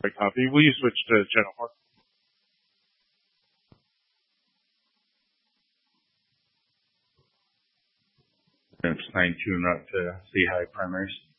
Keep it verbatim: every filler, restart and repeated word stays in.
Right, copy. Will you switch to channel four? It's nine two, not to see high primaries.